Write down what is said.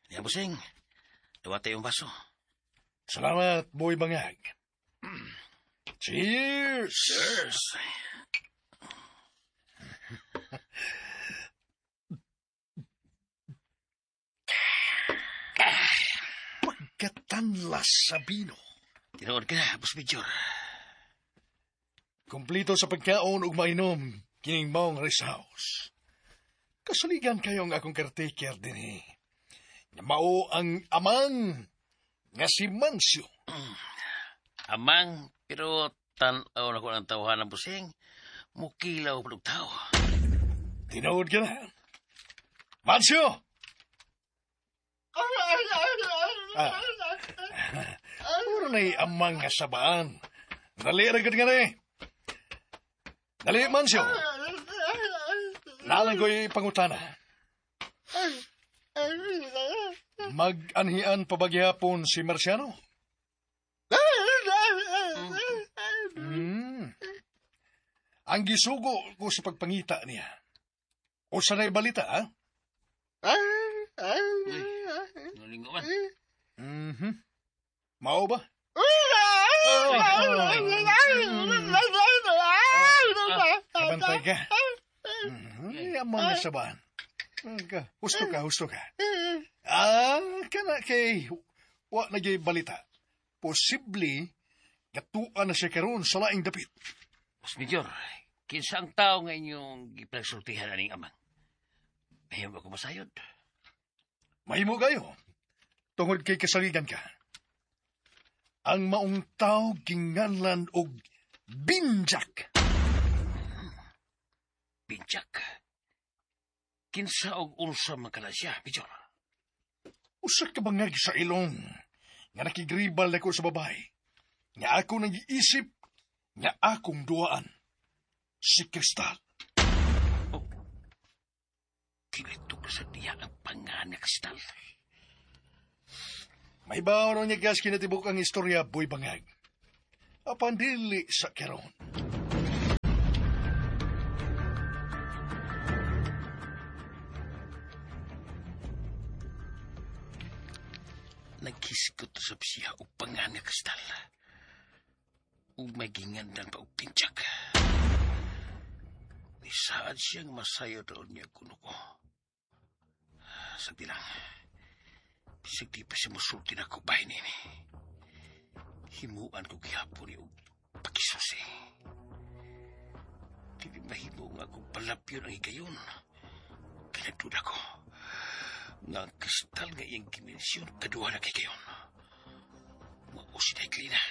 Yan, busing. Dawat tayong baso. Salamat, Boy Bangag. Cheers! Cheers! Pagkatanlas sa bino. Tinood ka, Boss Major. Kumplito sa pagkaon ug mainom, kining maong rest house. Kasaligan kayong akong caretaker din eh. Mao ang amang nga si Mansyo. Amang, pero tanaw na ko ng tawahan ng busing. Mukilaw pa tao. Tinood ka na. Mansyo! Puro na'y amang nga sabaan. Dali, ragad nga na eh. Dali, Mansyo. Nalang ko'y pangutana. Mag-anhian pa bagyapon si Marciano? Ang gisugo ko sa pagpangita niya. O sanay balita, ha? Nalinggo man. Mao ba? Kabantay ka. Ang mga sabahan. Husto ka. Kana kay wa nagyay balita. Posible gatuan na siya karon sa laing dapit. Boss Major, kinsa ang tao nga inyong gipagsultihan aning amang? Ayaw ba ko masayod? Mahimo kayo. Tungod kay kasaligan ka. Ang maong tao ginganlan og Binjak. Binjak? Kinsa og unsa man kana siya, Major? Usa ka bangag sa ilong nga nakigribal ako sa babae. Nga ako nag-iisip nga akong duaan. Si Kristal. Oh. Kinito ka sa diya ang panganak, Kristal. May baon niya gas kinatibok ang istorya, Boy Bangag. Apan dili sa keron. Naghiskot sa siya o panganak, Kristal. O may gingandan pa o pinchak. Nisaad siyang masayo doon niya kuno ko. Sabi lang, bisig di pa siya musulti na ko bahay nini. Himuan ko gihapon ni o pakisusi. Dili mahimo nga akong palapyon ang higayon. Kinagduda ko nga ang Kristal nga iyang dimensyon kaduha na kay gayon. Mao si Daiklina.